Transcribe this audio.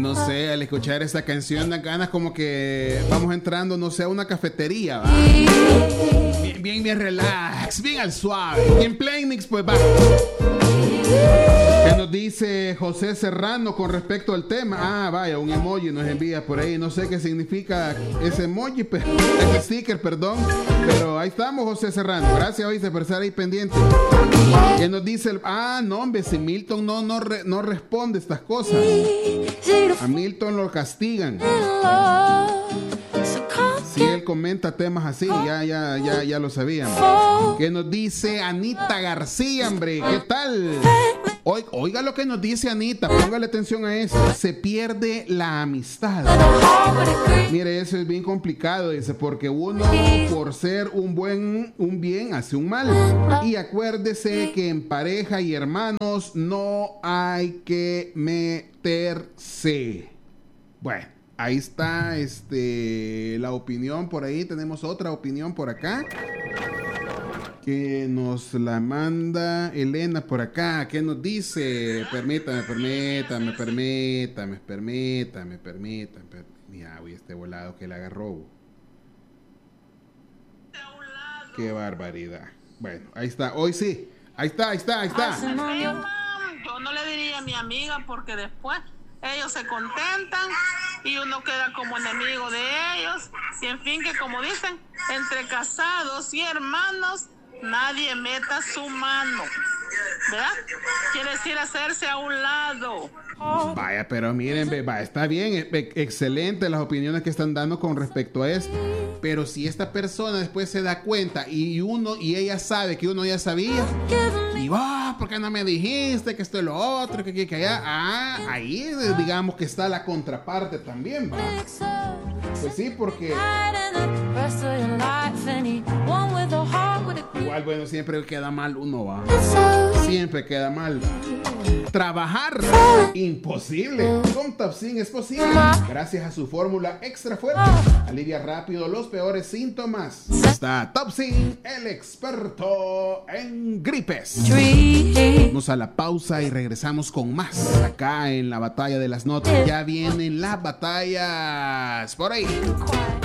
No sé, al escuchar esta canción dan ganas como que vamos entrando, no sé, a una cafetería, ¿va? Bien relax, bien al suave. Bien playmix, pues va. ¿Qué nos dice José Serrano con respecto al tema? Ah, vaya, un emoji nos envía por ahí. No sé qué significa ese emoji, ese sticker, perdón. Pero ahí estamos, José Serrano. Gracias, oíste, por estar ahí pendiente. ¿Qué nos dice? No, hombre, si Milton no responde estas cosas. A Milton lo castigan. Si él comenta temas así, ya lo sabíamos. ¿Qué nos dice Anita García, hombre? ¿Qué tal? Oiga lo que nos dice Anita, póngale atención a eso. Se pierde la amistad. Mire, eso es bien complicado, dice, porque uno por ser un bien hace un mal. Y acuérdese que en pareja y hermanos no hay que meterse. Bueno, ahí está la opinión por ahí. Tenemos otra opinión por acá que nos la manda Elena por acá. ¿Qué nos dice? Permítame. Mira, uy, este volado que le agarró. Qué barbaridad. Bueno, ahí está. Hoy sí. Ahí está. Yo no le diría a mi amiga porque después ellos se contentan y uno queda como enemigo de ellos. Y en fin, que como dicen, entre casados y hermanos, nadie meta su mano, ¿verdad? Quiere decir hacerse a un lado. Vaya, pero miren, está bien, excelente las opiniones que están dando con respecto a esto. Pero si esta persona después se da cuenta y ella sabe que uno ya sabía, y ¿por qué no me dijiste que esto es lo otro, que allá? Ahí digamos que está la contraparte también, ¿va? Pues sí, porque igual, bueno, siempre queda mal uno, ¿va? Siempre queda mal. Trabajar, imposible. Con Topsin es posible. Gracias a su fórmula extra fuerte, alivia rápido los peores síntomas. Está Topsin, el experto en gripes. Vamos a la pausa y regresamos con más acá en la batalla de las notas. Ya vienen las batallas por ahí.